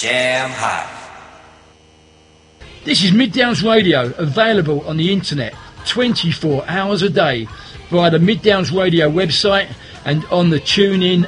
damn hot. This is Mid Downs Radio, available on the internet 24 hours a day via the Mid Downs Radio website and on the TuneIn